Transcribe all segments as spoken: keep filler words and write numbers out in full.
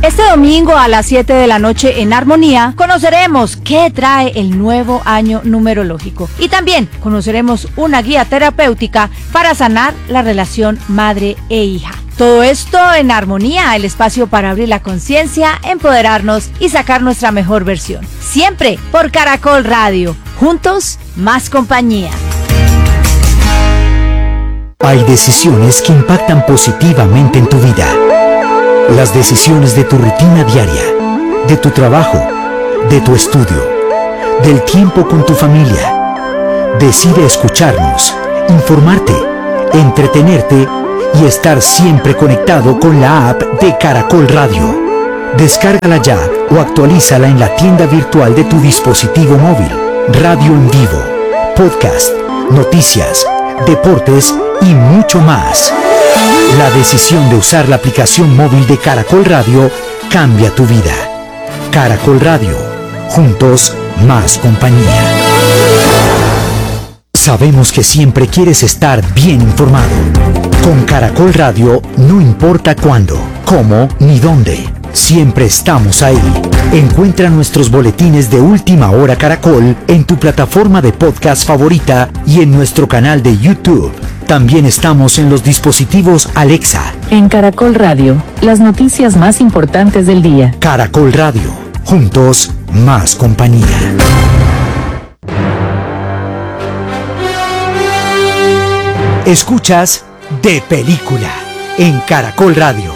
Este domingo a las siete de la noche en Armonía conoceremos qué trae el nuevo año numerológico y también conoceremos una guía terapéutica para sanar la relación madre e hija. Todo esto en Armonía, el espacio para abrir la conciencia, empoderarnos y sacar nuestra mejor versión. Siempre por Caracol Radio. Juntos, más compañía. Hay decisiones que impactan positivamente en tu vida. Las decisiones de tu rutina diaria, de tu trabajo, de tu estudio, del tiempo con tu familia. Decide escucharnos, informarte, entretenerte y estar siempre conectado con la app de Caracol Radio. Descárgala ya o actualízala en la tienda virtual de tu dispositivo móvil. Radio en vivo, podcast, noticias, deportes y mucho más. La decisión de usar la aplicación móvil de Caracol Radio cambia tu vida. Caracol Radio, juntos más compañía. Sabemos que siempre quieres estar bien informado. Con Caracol Radio no importa cuándo, cómo ni dónde. Siempre estamos ahí. Encuentra nuestros boletines de Última Hora Caracol en tu plataforma de podcast favorita y en nuestro canal de YouTube. También estamos en los dispositivos Alexa. En Caracol Radio, las noticias más importantes del día. Caracol Radio, juntos más compañía. Escuchas De Película en Caracol Radio.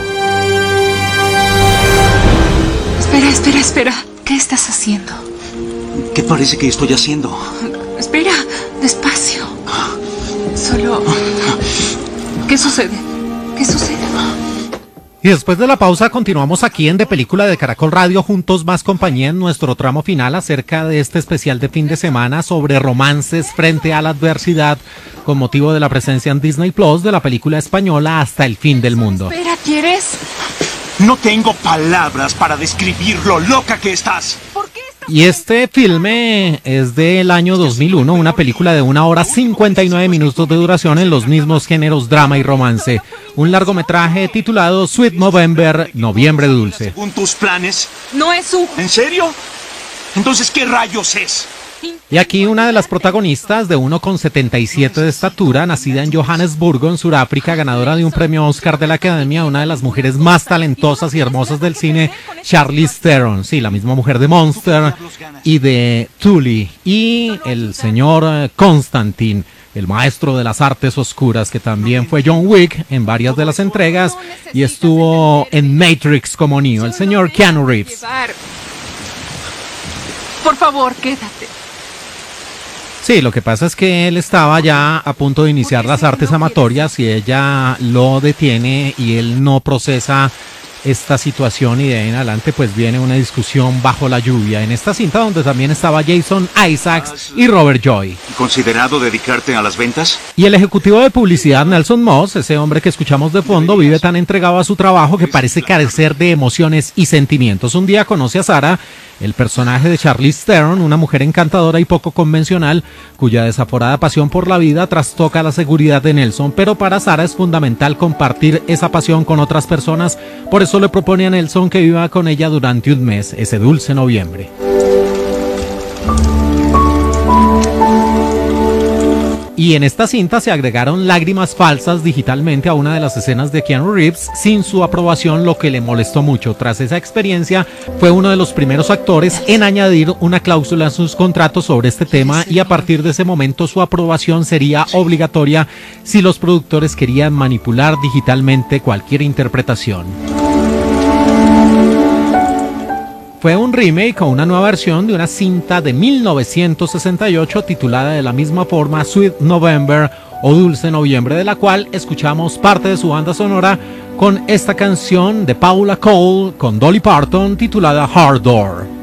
Espera, espera, espera. ¿Qué estás haciendo? ¿Qué parece que estoy haciendo? Espera, despacio. Solo... ¿Qué sucede? ¿Qué sucede? Y después de la pausa continuamos aquí en De Película de Caracol Radio, juntos más compañía, en nuestro tramo final acerca de este especial de fin de semana sobre romances frente a la adversidad con motivo de la presencia en Disney Plus de la película española Hasta el fin del mundo. Espera, ¿quieres? No tengo palabras para describir lo loca que estás. ¿Por qué? Y este filme es del año dos mil uno, una película de una hora cincuenta y nueve minutos de duración en los mismos géneros drama y romance. Un largometraje titulado Sweet November, Noviembre Dulce. Según tus planes. No es un... ¿En serio? Entonces, ¿qué rayos es? Y aquí una de las protagonistas, de uno coma setenta y siete de estatura, nacida en Johannesburgo, en Sudáfrica, ganadora de un premio Oscar de la Academia, una de las mujeres más talentosas y hermosas del cine, Charlize Theron, sí, la misma mujer de Monster y de Tully, y el señor Constantine, el maestro de las artes oscuras, que también fue John Wick en varias de las entregas y estuvo en Matrix como Neo, el señor Keanu Reeves. Por favor, quédate. Sí, lo que pasa es que él estaba ya a punto de iniciar las artes amatorias y ella lo detiene y él no procesa esta situación y de ahí en adelante pues viene una discusión bajo la lluvia en esta cinta donde también estaba Jason Isaacs y Robert Joy. ¿Considerado dedicarte a las ventas? Y el ejecutivo de publicidad Nelson Moss, ese hombre que escuchamos de fondo, vive tan entregado a su trabajo que parece carecer de emociones y sentimientos. Un día conoce a Sarah, el personaje de Charlize Theron, una mujer encantadora y poco convencional, cuya desaforada pasión por la vida trastoca la seguridad de Nelson, pero para Sarah es fundamental compartir esa pasión con otras personas, por eso le propone a Nelson que viva con ella durante un mes, ese dulce noviembre. Y en esta cinta se agregaron lágrimas falsas digitalmente a una de las escenas de Keanu Reeves sin su aprobación, lo que le molestó mucho. Tras esa experiencia, fue uno de los primeros actores en añadir una cláusula en sus contratos sobre este tema y a partir de ese momento su aprobación sería obligatoria si los productores querían manipular digitalmente cualquier interpretación. Fue un remake o una nueva versión de una cinta de mil novecientos sesenta y ocho titulada de la misma forma Sweet November o Dulce Noviembre, de la cual escuchamos parte de su banda sonora con esta canción de Paula Cole con Dolly Parton titulada Hard Door.